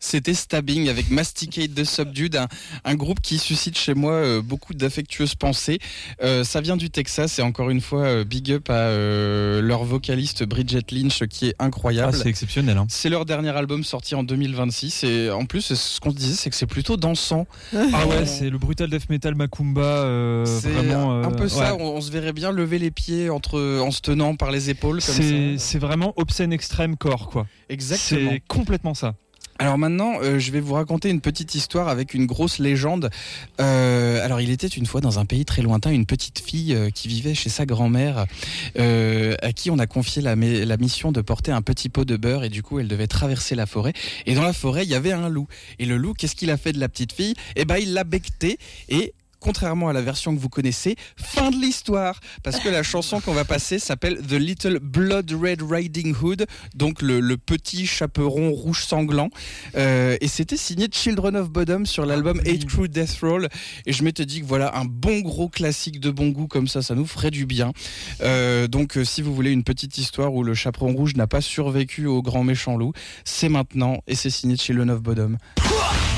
C'était Stabbing avec Masticate the Subdued, un groupe qui suscite chez moi beaucoup d'affectueuses pensées. Ça vient du Texas et encore une fois, big up à leur vocaliste Bridget Lynch qui est incroyable. Ah, c'est exceptionnel. Hein. C'est leur dernier album sorti en 2026 et en plus, ce qu'on se disait, c'est que c'est plutôt dansant. Ah ouais, c'est le brutal death metal Macumba. C'est vraiment, un peu ça, ouais. on se verrait bien lever les pieds en se tenant par les épaules comme ça. C'est vraiment obscène extrême core, quoi. Exactement. C'est complètement ça. Alors maintenant, je vais vous raconter une petite histoire avec une grosse légende. Alors il était une fois dans un pays très lointain une petite fille qui vivait chez sa grand-mère, à qui on a confié la mission de porter un petit pot de beurre et du coup elle devait traverser la forêt. Et dans la forêt il y avait un loup. Et le loup, qu'est-ce qu'il a fait de la petite fille ? Eh ben il l'a becqueté et contrairement à la version que vous connaissez, fin de l'histoire, parce que la chanson qu'on va passer s'appelle The Little Blood Red Riding Hood, donc le petit chaperon rouge sanglant, et c'était signé Children of Bodom sur l'album 8 Crew Death Roll, et je m'étais dit que voilà, un bon gros classique de bon goût comme ça nous ferait du bien. Donc si vous voulez une petite histoire où le chaperon rouge n'a pas survécu au grand méchant loup, c'est maintenant, et c'est signé Children of Bodom.